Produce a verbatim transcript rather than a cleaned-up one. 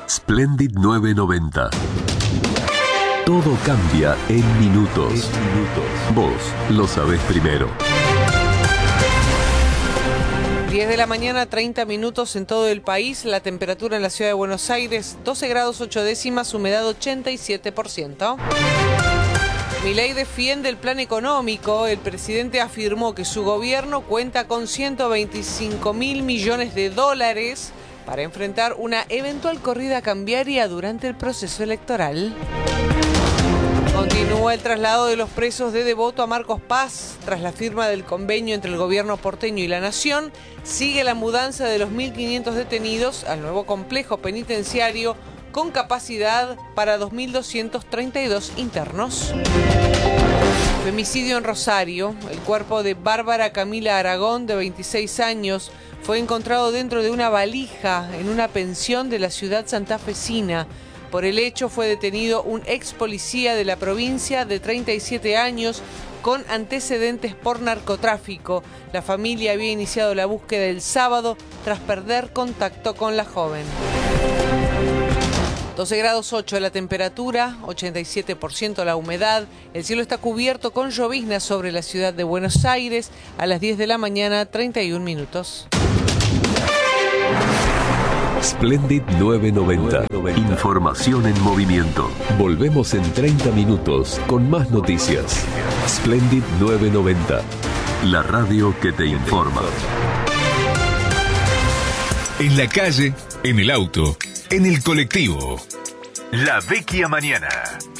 Splendid novecientos noventa. Todo cambia en minutos. En minutos. Vos lo sabés primero. diez de la mañana, treinta minutos en todo el país. La temperatura en la ciudad de Buenos Aires, doce grados ocho décimas, humedad ochenta y siete por ciento. Milei defiende el plan económico. El presidente afirmó que su gobierno cuenta con ciento veinticinco mil millones de dólares para enfrentar una eventual corrida cambiaria durante el proceso electoral. Continúa el traslado de los presos de Devoto a Marcos Paz. Tras la firma del convenio entre el gobierno porteño y la Nación, sigue la mudanza de los mil quinientos detenidos al nuevo complejo penitenciario con capacidad para dos mil doscientos treinta y dos internos. Femicidio en Rosario. El cuerpo de Bárbara Camila Aragón, de veintiséis años, fue encontrado dentro de una valija en una pensión de la ciudad santafesina. Por el hecho fue detenido un ex policía de la provincia de treinta y siete años con antecedentes por narcotráfico. La familia había iniciado la búsqueda el sábado tras perder contacto con la joven. doce grados ocho la temperatura, ochenta y siete por ciento la humedad. El cielo está cubierto con llovizna sobre la ciudad de Buenos Aires. A las diez de la mañana, treinta y un minutos. Splendid novecientos noventa. Información en movimiento. Volvemos en treinta minutos con más noticias. Splendid novecientos noventa. La radio que te informa. En la calle, en el auto, en el colectivo. La Vecchia Mañana.